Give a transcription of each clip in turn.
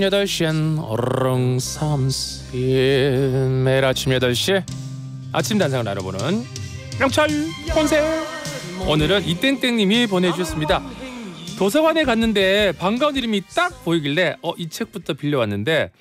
8시엔 어렁삼시 매일 아침 8시 아침 단상을 나눠보는 명철 본색. 오늘은 이땡땡님이 보내주셨습니다. 도서관에 갔는데 반가운 이름이 딱 보이길래 이 책부터 빌려왔는데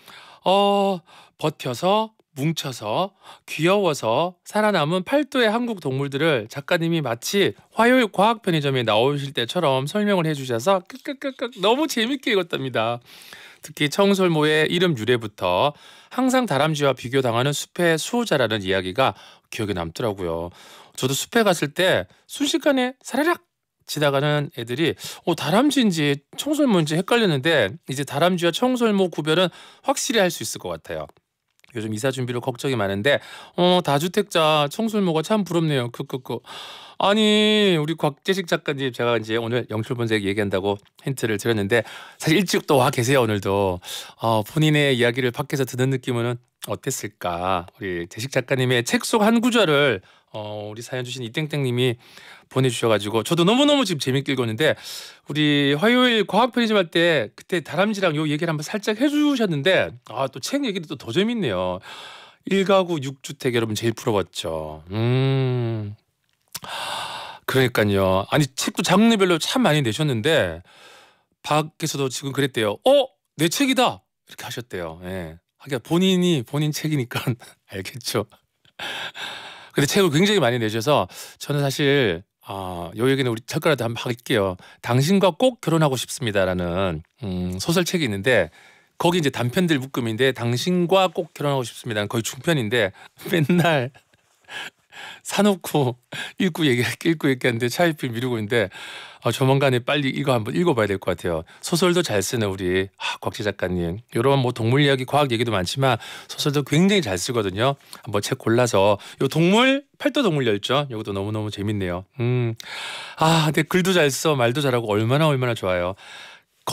버텨서 뭉쳐서 귀여워서 살아남은 8도의 한국 동물들을 작가님이 마치 화요일 과학 편의점에 나오실 때처럼 설명을 해주셔서 너무 재밌게 읽었답니다. 특히 청설모의 이름 유래부터 항상 다람쥐와 비교당하는 숲의 수호자라는 이야기가 기억에 남더라고요. 저도 숲에 갔을 때 순식간에 사라락 지나가는 애들이 다람쥐인지 청설모인지 헷갈렸는데 이제 다람쥐와 청설모 구별은 확실히 할 수 있을 것 같아요. 요즘 이사 준비로 걱정이 많은데 다주택자 청설모가 참 부럽네요. 아니 우리 곽재식 작가님, 제가 이제 오늘 영출본색 얘기한다고 힌트를 드렸는데 사실 일찍 또 와 계세요. 오늘도 본인의 이야기를 밖에서 듣는 느낌은 어땠을까. 우리 재식 작가님의 책 속 한 구절을 우리 사연 주신 이땡땡님이 보내주셔가지고 저도 너무너무 지금 재밌게 읽었는데, 우리 화요일 과학 편의점 할 때 그때 다람쥐랑 요 얘기를 한번 살짝 해주셨는데 또 책 얘기도 또 더 재밌네요. 1가구 6주택 여러분 제일 부러웠죠. 그러니까요. 아니 책도 장르별로 참 많이 내셨는데 밖에서도 지금 그랬대요. 내 책이다 이렇게 하셨대요. 예. 하긴 본인 책이니까 알겠죠. 근데 책을 굉장히 많이 내셔서 저는 사실 요 얘기는 우리 작가라도 한번 할게요. 당신과 꼭 결혼하고 싶습니다라는 소설책이 있는데 거기 이제 단편들 묶음인데 당신과 꼭 결혼하고 싶습니다는 거의 중편인데 맨날 사놓고 읽고 얘기하는데 차일필 미루고 있는데 조만간에 빨리 이거 한번 읽어봐야 될 것 같아요. 소설도 잘 쓰는 우리 곽재 작가님, 이런 뭐 동물 이야기, 과학 얘기도 많지만 소설도 굉장히 잘 쓰거든요. 한번 책 골라서 요 동물 8도 동물 열전 이것도 너무너무 재밌네요. 근데 글도 잘 써, 말도 잘하고 얼마나 좋아요.